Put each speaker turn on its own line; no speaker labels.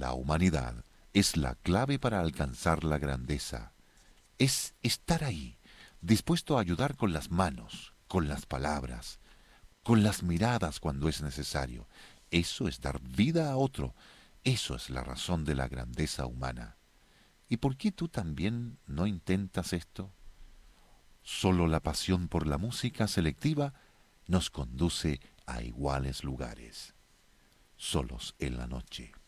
La humanidad es la clave para alcanzar la grandeza. Es estar ahí, dispuesto a ayudar con las manos, con las palabras, con las miradas cuando es necesario. Eso es dar vida a otro. Eso es la razón de la grandeza humana. ¿Y por qué tú también no intentas esto? Solo la pasión por la música selectiva nos conduce a iguales lugares, solos en la noche.